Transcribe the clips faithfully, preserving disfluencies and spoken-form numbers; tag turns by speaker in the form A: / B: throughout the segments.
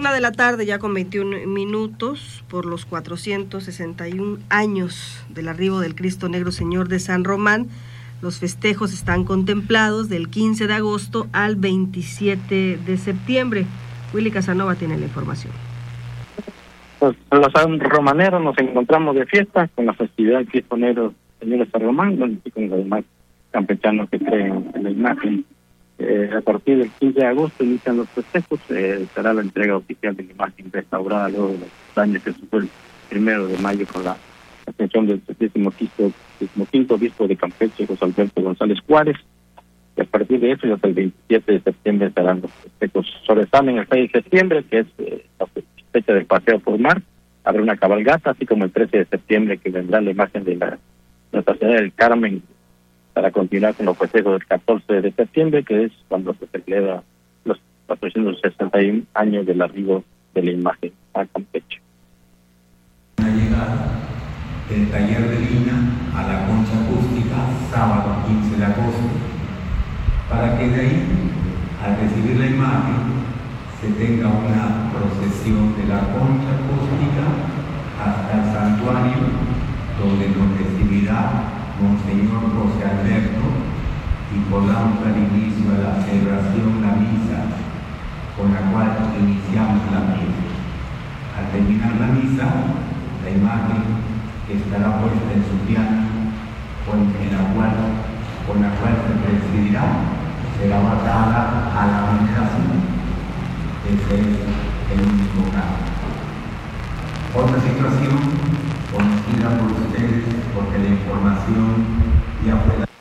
A: Una de la tarde, ya con veintiún minutos, por los cuatrocientos sesenta y un años del arribo del Cristo Negro Señor de San Román. Los festejos están contemplados del quince de agosto al veintisiete de septiembre. Willy Casanova tiene la información.
B: Pues los sanromaneros nos encontramos de fiesta con la festividad del Cristo Negro Señor de San Román, donde sí, con los demás campechanos que creen en la imagen. Eh, a partir del quince de agosto inician los festejos, eh, será la entrega oficial de la imagen restaurada luego de los daños que sufrió el primero de mayo con la ascensión del decimoquinto obispo de Campeche, José Alberto González Juárez, y a partir de eso y hasta el veintisiete de septiembre estarán los festejos. Sobresalen el seis de septiembre, que es eh, la fecha del paseo por mar, habrá una cabalgata, así como el trece de septiembre, que vendrá la imagen de la Nuestra Señora del Carmen, para continuar con los festejos del catorce de septiembre, que es cuando se celebra los cuatrocientos sesenta y un años del arribo de la imagen a Campeche.
C: La llegada del taller de Lina a la concha acústica, sábado quince de agosto, para que de ahí, al recibir la imagen, se tenga una procesión de la concha acústica hasta el santuario, donde nos recibirá Monseñor José Alberto, y podamos dar inicio a la celebración, la misa, con la cual iniciamos la misa. Al terminar la misa, la imagen que estará puesta en su piano, con, en la cual, con la cual se presidirá, será dada a la veneración. Ese es el único caso. Otra situación conocida por ustedes, porque la información ya fue dada.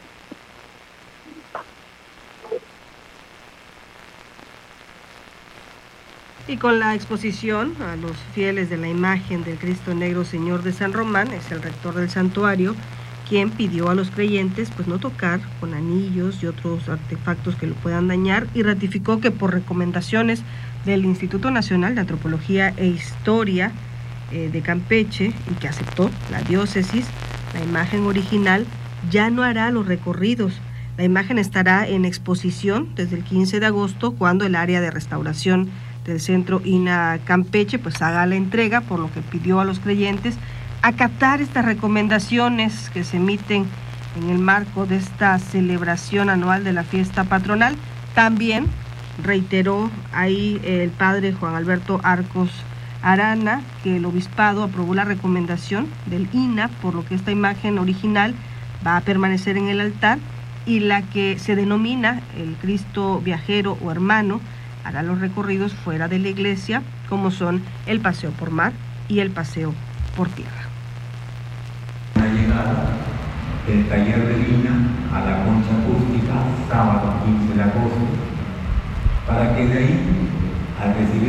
A: Y con la exposición a los fieles de la imagen del Cristo Negro Señor de San Román, es el rector del santuario quien pidió a los creyentes pues no tocar con anillos y otros artefactos que lo puedan dañar, y ratificó que por recomendaciones del Instituto Nacional de Antropología e Historia eh, de Campeche, y que aceptó la diócesis, la imagen original ya no hará los recorridos. La imagen estará en exposición desde el quince de agosto, cuando el área de restauración del Centro I N A Campeche pues haga la entrega, por lo que pidió a los creyentes acatar estas recomendaciones que se emiten en el marco de esta celebración anual de la fiesta patronal. También reiteró ahí el padre Juan Alberto Arcos Arana que el obispado aprobó la recomendación del I N A, por lo que esta imagen original va a permanecer en el altar, y la que se denomina el Cristo Viajero o Hermano hará los recorridos fuera de la iglesia, como son el paseo por mar y el paseo por tierra.
C: La llegada del taller de Lina a la concha acústica, sábado quince de agosto, para que de ahí, al recibir